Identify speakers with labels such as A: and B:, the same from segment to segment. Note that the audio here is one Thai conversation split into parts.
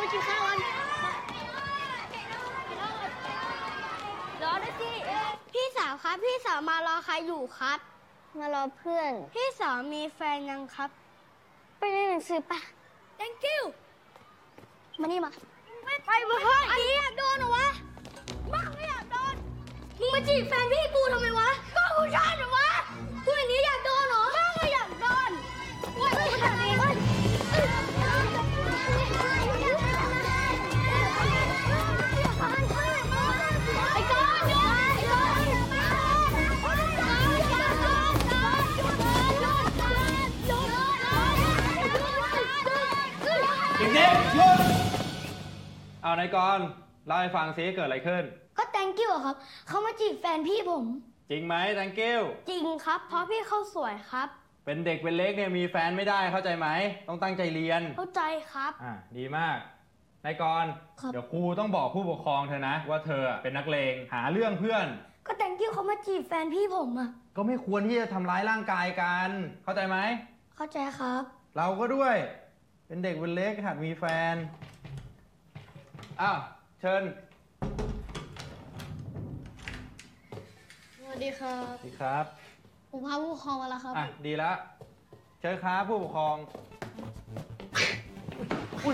A: กินข้าวกันรอด้วยสิพี่สาวครับพี่สาวมารอใครอยู่ครับ
B: มารอเพื่อน
A: พี่สาวมีแฟนยังครับ
B: ไปเรียนหนังสือปะ
A: thank you
B: มานี่มา
A: ไม่ไปมาเฮ้ยอันนี้อยากโดนเหรอวะบ้าไม่อยากโดนมึงมาจีบแฟนพี่กูทำไมวะก็กูชอบเหรอวะกูอย่างนี้อยากโดนเหรอบ้าไม่อยากโดนว่ากูแบบนี้ไอ้ก้อนเ
C: ด็กๆหยุดเอานายกรณ์เล่าให้ฟังซิเกิดอะไรขึ้น
A: ก็ thank you อะครับเขามาจีบแฟนพี่ผม
C: จริงไหม thank you
A: จริงครับ เพราะพี่เขาสวยครับ
C: เป็นเด็กเป็นเล็กเนี่ยมีแฟนไม่ได้เข้าใจไหมต้องตั้งใจเรียน
A: เข้าใจครับ
C: ดีมากนายกรณ์
A: ครับ
C: เดี๋ยวครูต้องบอกผู้ปกครองเธอนะ ว่าเธอเป็นนักเลงหาเรื่องเพื่อน
A: ก็ thank you เขามาจีบแฟนพี่ผมอะ
C: ก็ไม่ควรที่จะทำร้ายร่างกายกันเข้าใจไหม
A: เข้าใจครับ
C: เราก็ด้วยเป็นเด็กเป็นเล็กหัดมีแฟนอ้าวเชิญ
B: สวัสดีครับ
C: สวัสดีครับ
B: ผมพาผู้ปกครองมาแล้วครับ
C: ดีแล้วเชิญครับผู้ปกครองอุ๊ย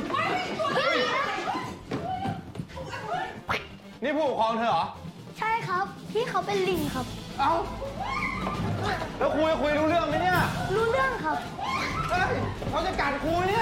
C: นี่ผู้ปกครองเธอเหรอ
A: ใช่ครับ พี่เขาเป็นลิงครับ
C: เอ้าแล้วคุยรู้เรื่องไหมเนี่ย
A: รู้เรื่องครับ
C: เฮ้ยเขาจะกัดคุย